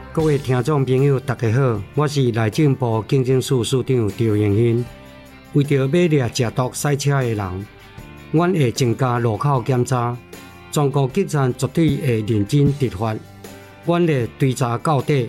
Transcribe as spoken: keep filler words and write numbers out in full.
各位听众朋友，大家好，我是内政部警政署署长赵永兴。为着要掠食毒赛车的人，阮会增加路口检查，全国警察绝对会认真执法，阮会追查到底。